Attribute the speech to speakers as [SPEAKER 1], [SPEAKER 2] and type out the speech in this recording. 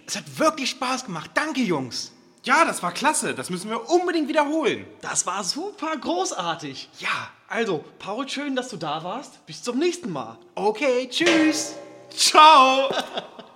[SPEAKER 1] es hat wirklich Spaß gemacht. Danke, Jungs.
[SPEAKER 2] Ja, das war klasse. Das müssen wir unbedingt wiederholen.
[SPEAKER 3] Das war super großartig.
[SPEAKER 1] Ja.
[SPEAKER 3] Also, Paul, schön, dass du da warst. Bis zum nächsten Mal.
[SPEAKER 1] Okay, tschüss.
[SPEAKER 2] Ciao.